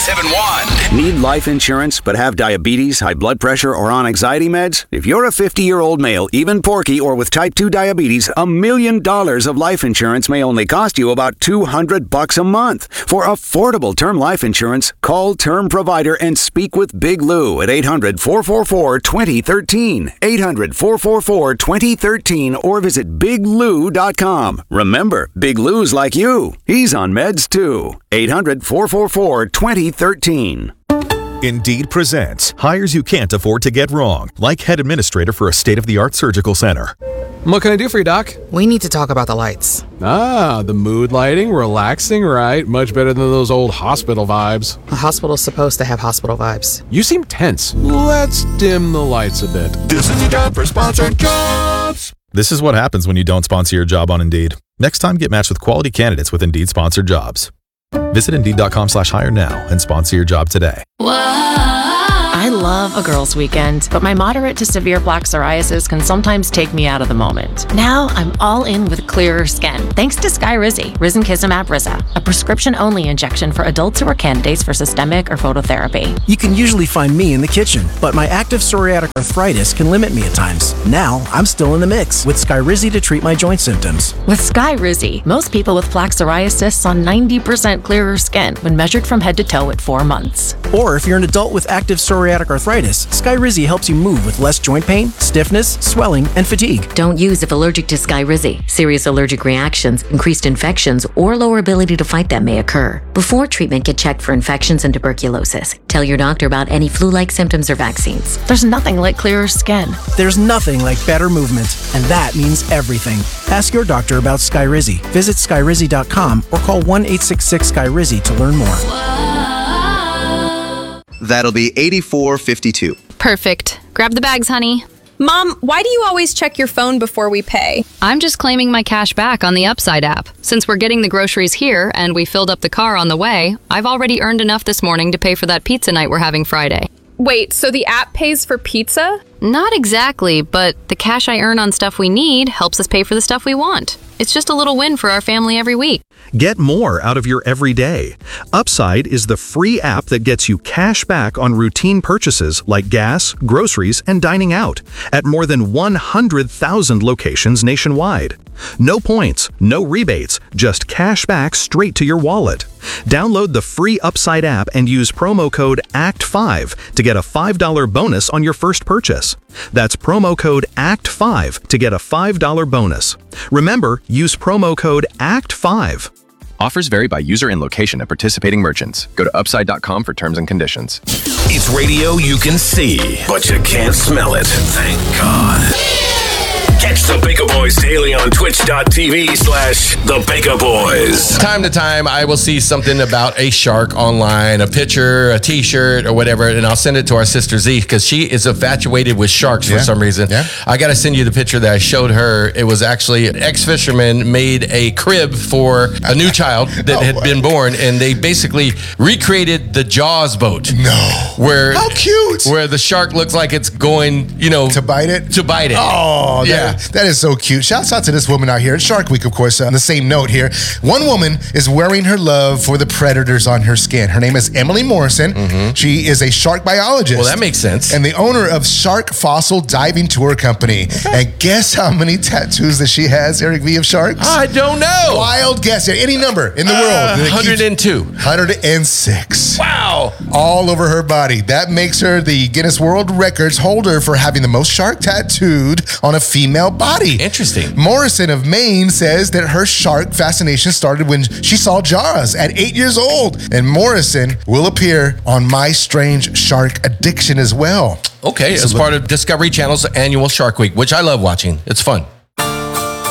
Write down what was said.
971. Need life insurance but have diabetes, high blood pressure, or on anxiety meds? If you're a 50-year-old male, even porky, or with type 2 diabetes, $1 million of life insurance may only cost you about $200 a month. For affordable term life insurance, call Term Provider and speak with Big Lou at 800-444-2013. 800-444-2013 or visit biglou.com. Remember, Big Lou's like you. He's on meds too. 800-444-2013. Indeed presents hires you can't afford to get wrong, like head administrator for a state-of-the-art surgical center. What can I do for you, Doc? We need to talk about the lights. Ah, the mood lighting, relaxing, right? Much better than those old hospital vibes. A hospital's supposed to have hospital vibes. You seem tense. Let's dim the lights a bit. This is your job for sponsored jobs. This is what happens when you don't sponsor your job on Indeed. Next time, get matched with quality candidates with Indeed sponsored jobs. Visit Indeed.com/hire now and sponsor your job today. I love a girls' weekend, but my moderate to severe plaque psoriasis can sometimes take me out of the moment. Now I'm all in with clearer skin, thanks to Skyrizi, Risankizumab Riza, a prescription-only injection for adults who are candidates for systemic or phototherapy. You can usually find me in the kitchen, but my active psoriatic arthritis can limit me at times. Now I'm still in the mix with Skyrizi to treat my joint symptoms. With Skyrizi, most people with plaque psoriasis saw 90% clearer skin when measured from head to toe at 4 months. Or if you're an adult with active psoriatic arthritis, Skyrizi helps you move with less joint pain, stiffness, swelling, and fatigue. Don't use if allergic to Skyrizi. Serious allergic reactions, increased infections, or lower ability to fight them may occur. Before treatment, get checked for infections and tuberculosis. Tell your doctor about any flu-like symptoms or vaccines. There's nothing like clearer skin. There's nothing like better movement, and that means everything. Ask your doctor about Skyrizi. Visit Skyrizi.com or call 1-866-SKYRIZI to learn more. That'll be $84.52. Perfect. Grab the bags, honey. Mom, why do you always check your phone before we pay? I'm just claiming my cash back on the Upside app. Since we're getting the groceries here and we filled up the car on the way, I've already earned enough this morning to pay for that pizza night we're having Friday. Wait, so the app pays for pizza? Not exactly, but the cash I earn on stuff we need helps us pay for the stuff we want. It's just a little win for our family every week. Get more out of your everyday. Upside is the free app that gets you cash back on routine purchases like gas, groceries, and dining out at more than 100,000 locations nationwide. No points, no rebates, just cash back straight to your wallet. Download the free Upside app and use promo code ACT5 to get a $5 bonus on your first purchase. That's promo code ACT5 to get a $5 bonus. Remember, use promo code ACT5. Offers vary by user and location at participating merchants. Go to upside.com for terms and conditions. It's radio you can see, but you can't smell it. Thank God. Catch the Baker Boys daily on twitch.tv/the Baker Boys. Time to time, I will see something about a shark online, a picture, a t-shirt, or whatever, and I'll send it to our sister Z because she is infatuated with sharks for some reason. Yeah. I got to send you the picture that I showed her. It was actually an ex-fisherman made a crib for a new child that had been born, and they basically recreated the Jaws boat. No. How cute! Where the shark looks like it's going, to bite it? To bite it. Oh, yeah. That is so cute. Shouts out to this woman out here at Shark Week, of course, on the same note here. One woman is wearing her love for the predators on her skin. Her name is Emily Morrison. Mm-hmm. She is a shark biologist. Well, that makes sense. And the owner of Shark Fossil Diving Tour Company. And guess how many tattoos that she has, Eric V, of sharks? I don't know. Wild guess. Any number in the world. 102. 106. Wow. All over her body. That makes her the Guinness World Records holder for having the most shark tattooed on a female body. Interesting. Morrison of Maine says that her shark fascination started when she saw Jaws at 8 years old. And Morrison will appear on My Strange Shark Addiction as well. Okay, as part of Discovery Channel's annual Shark Week, which I love watching. It's fun.